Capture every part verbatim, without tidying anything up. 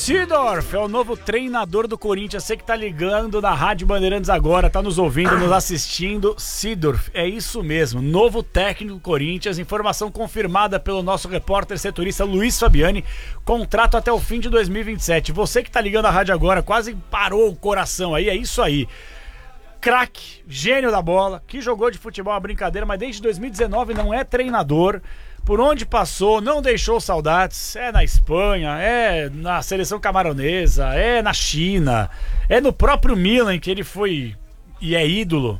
Seedorf é o novo treinador do Corinthians. Você que tá ligando na Rádio Bandeirantes agora, tá nos ouvindo, nos assistindo. Seedorf, é isso mesmo, novo técnico do Corinthians. Informação confirmada pelo nosso repórter setorista Luiz Fabiani. Contrato até o fim de dois mil e vinte e sete. Você que tá ligando a rádio agora, quase parou o coração aí, é isso aí. Craque, gênio da bola, que jogou de futebol uma brincadeira, mas desde dois mil e dezenove não é treinador. Por onde passou, não deixou saudades. É na Espanha, é na seleção camaronesa, é na China, é no próprio Milan que ele foi e é ídolo.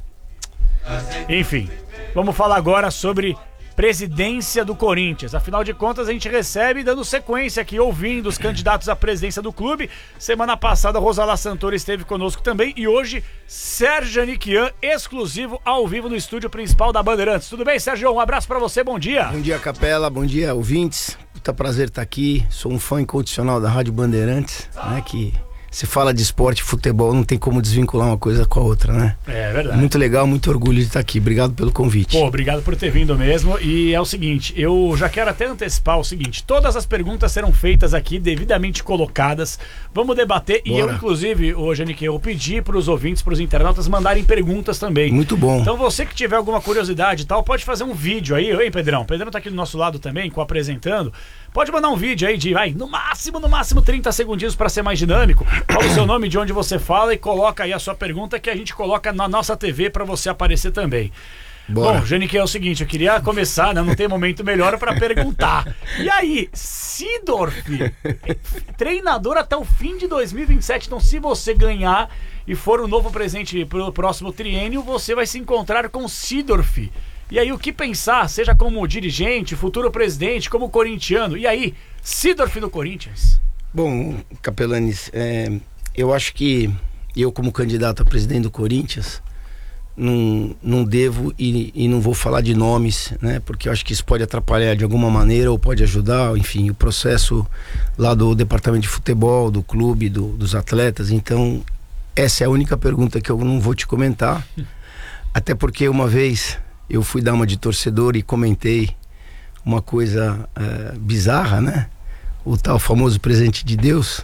Enfim, vamos falar agora sobre presidência do Corinthians. Afinal de contas, a gente recebe, dando sequência aqui, ouvindo os candidatos à presidência do clube. Semana passada, Rosala Santoro esteve conosco também. E hoje, Sérgio Aniquian, exclusivo, ao vivo no estúdio principal da Bandeirantes. Tudo bem, Sérgio? Um abraço pra você, bom dia. Bom dia, Capela, bom dia, ouvintes. Puta prazer estar aqui. Sou um fã incondicional da Rádio Bandeirantes, né, que... Se fala de esporte e futebol, não tem como desvincular uma coisa com a outra, né? É verdade. Muito legal, muito orgulho de estar aqui. Obrigado pelo convite. Pô, obrigado por ter vindo mesmo. E é o seguinte, eu já quero até antecipar o seguinte: todas as perguntas serão feitas aqui, devidamente colocadas. Vamos debater. Bora. E eu, inclusive, hoje, Anique, eu pedi para os ouvintes, para os internautas mandarem perguntas também. Muito bom. Então você que tiver alguma curiosidade e tal, pode fazer um vídeo aí. Oi, Pedrão. Pedrão tá aqui do nosso lado também, com apresentando. Pode mandar um vídeo aí de, vai, no máximo, no máximo trinta segundinhos para ser mais dinâmico. Fala o seu nome, de onde você fala e coloca aí a sua pergunta que a gente coloca na nossa T V para você aparecer também. Bora. Bom, Janique, é o seguinte, eu queria começar, né? Não tem momento melhor para perguntar. E aí, Seedorf, treinador até o fim de dois mil e vinte e sete. Então, se você ganhar e for o novo presidente pro próximo triênio, você vai se encontrar com Seedorf. E aí, o que pensar, seja como dirigente, futuro presidente, como corintiano. E aí, Seedorf no Corinthians? Bom, Capelanes, é, eu acho que eu, como candidato a presidente do Corinthians, não, não devo e, e não vou falar de nomes, né? Porque eu acho que isso pode atrapalhar de alguma maneira ou pode ajudar, enfim, o processo lá do departamento de futebol, do clube, do, dos atletas. Então, essa é a única pergunta que eu não vou te comentar. Até porque uma vez... eu fui dar uma de torcedor e comentei uma coisa é, bizarra, né? O tal famoso presente de Deus,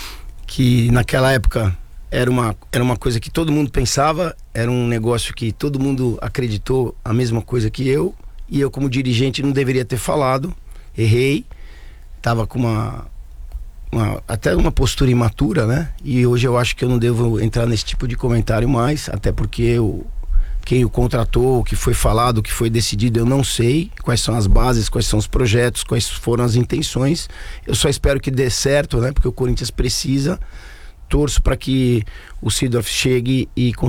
que naquela época era uma, era uma coisa que todo mundo pensava, era um negócio que todo mundo acreditou a mesma coisa que eu, e eu, como dirigente, não deveria ter falado, errei, tava com uma, uma até uma postura imatura, né? E hoje eu acho que eu não devo entrar nesse tipo de comentário mais, até porque eu... quem o contratou, o que foi falado, o que foi decidido, eu não sei quais são as bases, quais são os projetos, quais foram as intenções. Eu só espero que dê certo, né? Porque o Corinthians precisa. Torço para que o Seedorf chegue e